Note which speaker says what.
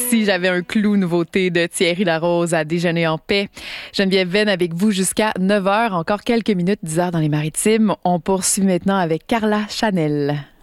Speaker 1: Si j'avais un clou, nouveauté de Thierry Larose à Déjeuner en paix. Geneviève Venn avec vous jusqu'à 9h. Encore quelques minutes, 10h dans les Maritimes. On poursuit maintenant avec Carla Chanel.